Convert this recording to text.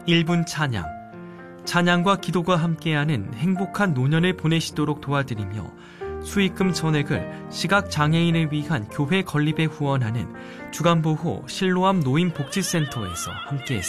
1분 찬양, 찬양과 기도가 함께하는 행복한 노년을 보내시도록 도와드리며 수익금 전액을 시각장애인을 위한 교회 건립에 후원하는 주간보호 실로암 노인복지센터에서 함께했습니다.